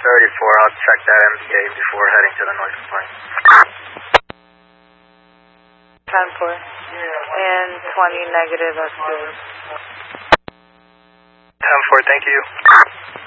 I'll check that MBA before heading to the noise complaint. 10-4. And 20 negative upstairs. 10-4, thank you.